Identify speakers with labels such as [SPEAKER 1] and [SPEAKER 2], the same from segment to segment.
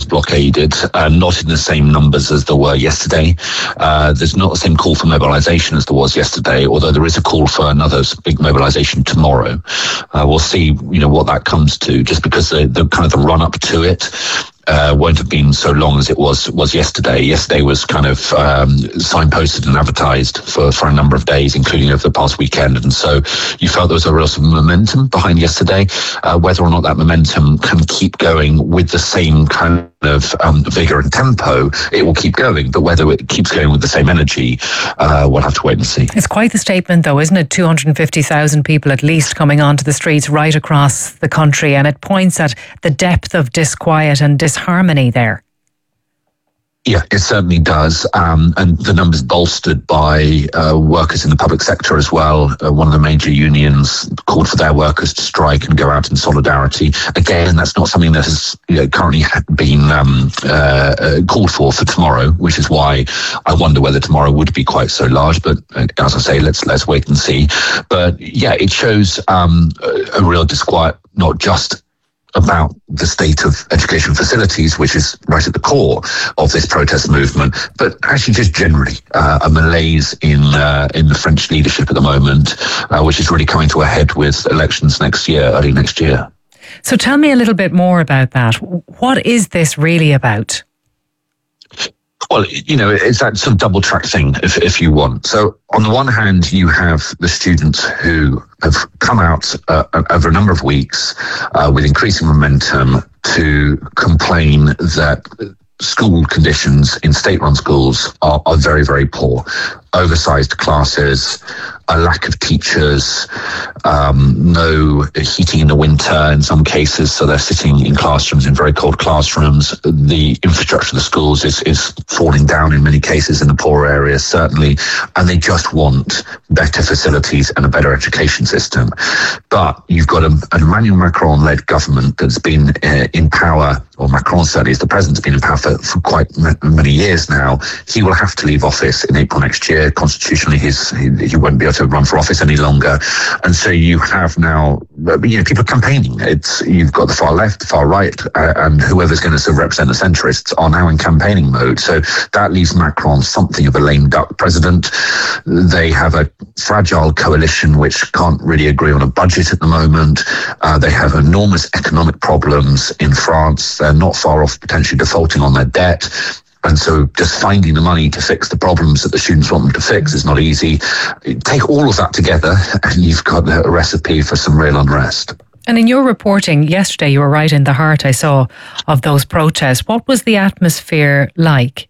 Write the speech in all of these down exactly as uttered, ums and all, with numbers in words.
[SPEAKER 1] blockaded, uh, not in the same numbers as there were yesterday. Uh, there's not the same call for mobilisation as there was yesterday, although there is a call for another big mobilisation tomorrow. Uh, we'll see, you know, what that comes to, just because the, the kind of the run up to it Uh, won't have been so long as it was was yesterday. Yesterday was kind of um, signposted and advertised for, for a number of days, including over the past weekend. And so you felt there was a real sort of momentum behind yesterday. Uh, whether or not that momentum can keep going with the same kind of um, vigor and tempo, it will keep going. But whether it keeps going with the same energy, uh, we'll have to wait and see.
[SPEAKER 2] It's quite the statement, though, isn't it? two hundred fifty thousand people at least coming onto the streets right across the country. And it points at the depth of disquiet and disharmony there.
[SPEAKER 1] Yeah, it certainly does. Um, and the numbers bolstered by uh, workers in the public sector as well. Uh, one of the major unions called for their workers to strike and go out in solidarity. Again, that's not something that has, you know, currently been um, uh, uh, called for for tomorrow, which is why I wonder whether tomorrow would be quite so large. But uh, as I say, let's let's wait and see. But yeah, it shows um, a, a real disquiet, not just about the state of education facilities, which is right at the core of this protest movement, but actually just generally uh, a malaise in uh, in the French leadership at the moment, uh, which is really coming to a head with elections next year, early next year.
[SPEAKER 2] So tell me a little bit more about that. What is this really about?
[SPEAKER 1] Well, you know, it's that sort of double track thing, if if you want. So on the one hand, you have the students who have come out uh, over a number of weeks uh, with increasing momentum to complain that school conditions in state-run schools are, are very, very poor. Oversized classes, a lack of teachers, um, no heating in the winter in some cases, so they're sitting in classrooms, in very cold classrooms. The infrastructure of the schools is, is falling down in many cases in the poorer areas, certainly, and they just want better facilities and a better education system. But you've got a, an Emmanuel Macron-led government that's been uh, in power, or Macron certainly is the president's been in power for, for quite many years now. He will have to leave office in April next year. Constitutionally, his, he, he won't be able to run for office any longer. And so you have now, you know, people campaigning. It's, you've got the far left, the far right, uh, and whoever's going to sort of represent the centrists are now in campaigning mode. So that leaves Macron something of a lame duck president. They have a fragile coalition which can't really agree on a budget at the moment. Uh, they have enormous economic problems in France. They're not far off potentially defaulting on their debt. And so just finding the money to fix the problems that the students want them to fix is not easy. Take all of that together and you've got a recipe for some real unrest.
[SPEAKER 2] And in your reporting yesterday, you were right in the heart, I saw, of those protests. What was the atmosphere like?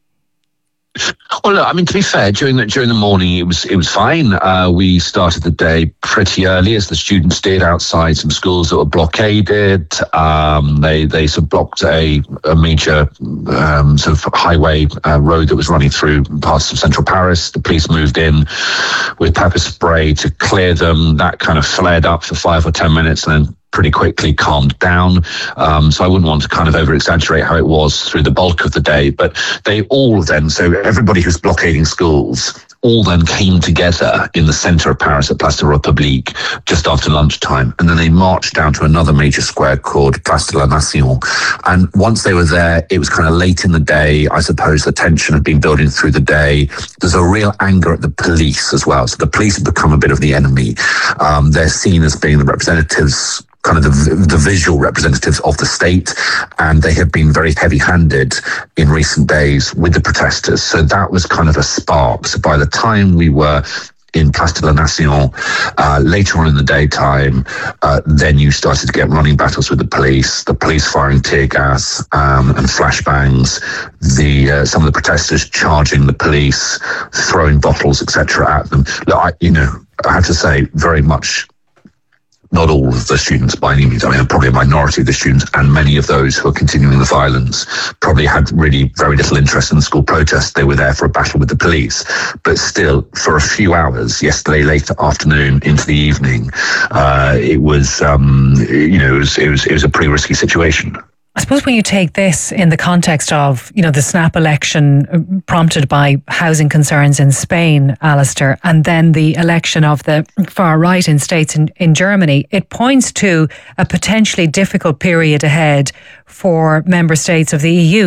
[SPEAKER 1] Well, look, I mean, to be fair, during the during the morning, it was it was fine. Uh, we started the day pretty early, as the students did, outside some schools that were blockaded. Um, they they sort of blocked a a major um, sort of highway uh, road that was running through parts of central Paris. The police moved in with pepper spray to clear them. That kind of flared up for five or ten minutes, and then pretty quickly calmed down. Um, so I wouldn't want to kind of over exaggerate how it was through the bulk of the day, but they all then, so everybody who's blockading schools, all then came together in the centre of Paris at Place de la République just after lunchtime. And then they marched down to another major square called Place de la Nation. And once they were there, it was kind of late in the day. I suppose the tension had been building through the day. There's a real anger at the police as well. So the police have become a bit of the enemy. Um, they're seen as being the representatives, kind of the, the visual representatives of the state, and they have been very heavy-handed in recent days with the protesters. So that was kind of a spark. So by the time we were in Place de la Nation, uh, later on in the daytime, uh, then you started to get running battles with the police, the police firing tear gas um, and flashbangs, the uh, some of the protesters charging the police, throwing bottles, et cetera at them. Look, I, you know, I have to say, very much not all of the students by any means. I mean, probably a minority of the students and many of those who are continuing the violence probably had really very little interest in the school protest. They were there for a battle with the police. But still, for a few hours, yesterday late afternoon into the evening, uh, it was, um, you know, it was, it was, it was a pretty risky situation.
[SPEAKER 2] I suppose when you take this in the context of, you know, the snap election prompted by housing concerns in Spain, Alistair, and then the election of the far right in states in, in Germany, it points to a potentially difficult period ahead for member states of the E U.